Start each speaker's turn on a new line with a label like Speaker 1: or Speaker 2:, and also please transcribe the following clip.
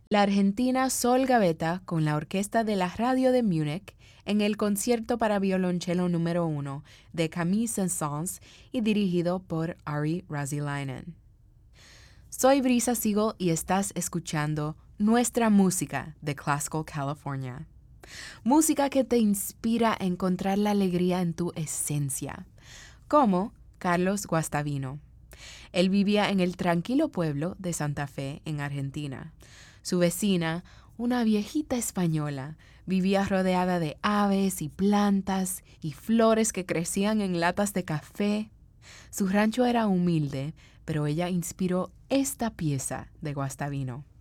Speaker 1: La argentina Sol Gavetta con la Orquesta de la Radio de Múnich en el concierto para violonchelo número 1 de Camille Saint-Saëns y dirigido por Ari Razilainen. Soy Brisa Siegel y estás escuchando Nuestra Música de Classical California. Música que te inspira a encontrar la alegría en tu esencia, como Carlos Guastavino. Él vivía en el tranquilo pueblo de Santa Fe, en Argentina. Su vecina, una viejita española, vivía rodeada de aves y plantas y flores que crecían en latas de café. Su rancho era humilde, pero ella inspiró esta pieza de Guastavino.